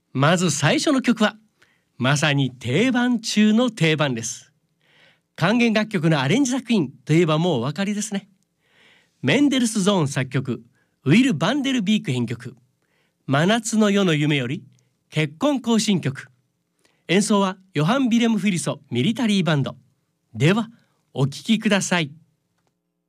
まず最初の曲はまさに定番中の定番です。管弦楽曲のアレンジ作品といえばもうお分かりですね。メンデルスゾーン作曲、ウィル・バンデルビーク編曲、真夏の夜の夢より結婚行進曲。演奏はヨハン・ビレム・フィリソミリタリーバンド。ではお聴きください。